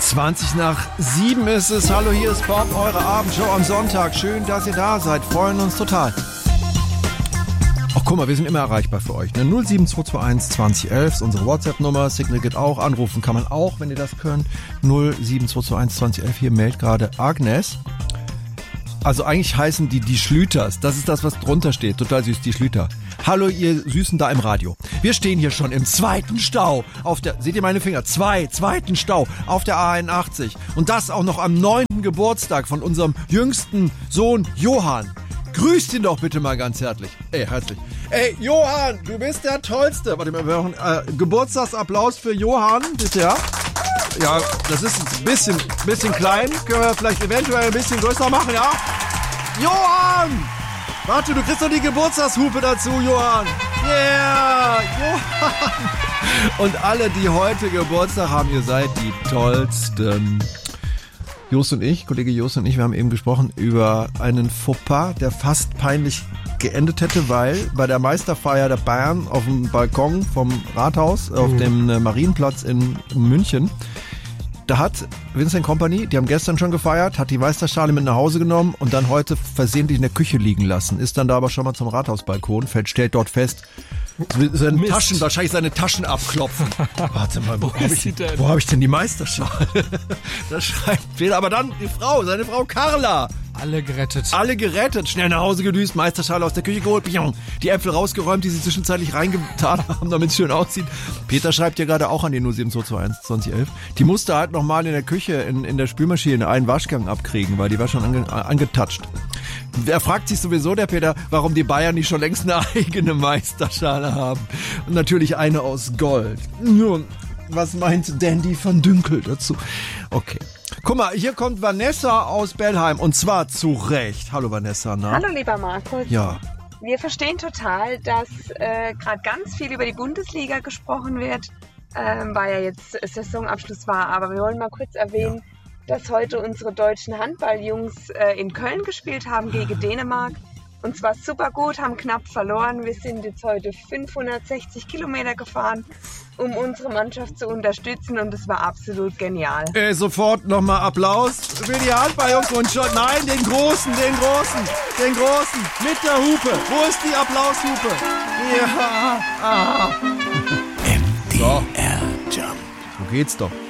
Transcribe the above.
7:20 ist es. Hallo, hier ist Bob, eure Abendshow am Sonntag. Schön, dass ihr da seid. Freuen uns total. Ach, guck mal, wir sind immer erreichbar für euch. Ne? 07221 2011 ist unsere WhatsApp-Nummer. Signal geht auch. Anrufen kann man auch, wenn ihr das könnt. 07221 2011. Hier meldet gerade Agnes. Also eigentlich heißen die Schlüters. Das ist das, was drunter steht. Total süß, die Schlüter. Hallo, ihr Süßen da im Radio. Wir stehen hier schon im zweiten Stau. Seht ihr meine Finger? Zweiten Stau auf der A81. Und das auch noch am 9. Geburtstag von unserem jüngsten Sohn Johann. Grüßt ihn doch bitte mal ganz herzlich. Herzlich. Ey, Johann, du bist der Tollste. Warte mal, wir machen Geburtstagsapplaus für Johann, bitte, ja? Ja, das ist ein bisschen klein. Können wir vielleicht eventuell ein bisschen größer machen, ja? Johann! Warte, du kriegst doch die Geburtstagshupe dazu, Johann. Yeah, Johann. Und alle, die heute Geburtstag haben, ihr seid die Tollsten. Kollege Jost und ich, wir haben eben gesprochen über einen Fauxpas, der fast peinlich geendet hätte, weil bei der Meisterfeier der Bayern auf dem Balkon vom Rathaus, auf dem Marienplatz in München, da hat Vincent Kompany, die haben gestern schon gefeiert, hat die Meisterschale mit nach Hause genommen und dann heute versehentlich in der Küche liegen lassen. Ist dann da aber schon mal zum Rathausbalkon, stellt dort fest, wahrscheinlich seine Taschen abklopfen. Warte mal, wo habe ich denn die Meisterschale? Das schreibt Peter, aber dann seine Frau Carla. Alle gerettet. Schnell nach Hause gedüst, Meisterschale aus der Küche geholt, die Äpfel rausgeräumt, die sie zwischenzeitlich reingetan haben, damit es schön aussieht. Peter schreibt ja gerade auch an die 07221 2011. Die musste halt nochmal in der Küche, in der Spülmaschine einen Waschgang abkriegen, weil die war schon angetatscht. Er fragt sich sowieso, der Peter, warum die Bayern nicht schon längst eine eigene Meisterschale haben. Und natürlich eine aus Gold. Nun, was meint Dandy van Dünkel dazu? Okay. Guck mal, hier kommt Vanessa aus Bellheim und zwar zu Recht. Hallo Vanessa. Na? Hallo lieber Markus. Ja. Wir verstehen total, dass gerade ganz viel über die Bundesliga gesprochen wird, weil ja jetzt Saisonabschluss war. Aber wir wollen mal kurz erwähnen, dass heute unsere deutschen Handballjungs in Köln gespielt haben gegen Dänemark. Und zwar super gut, haben knapp verloren. Wir sind jetzt heute 560 Kilometer gefahren, um unsere Mannschaft zu unterstützen und es war absolut genial. Sofort nochmal Applaus für die Handballjungs und schon, nein, den großen, mit der Hupe. Wo ist die Applaushupe? Ja, MDR Jump. So geht's doch.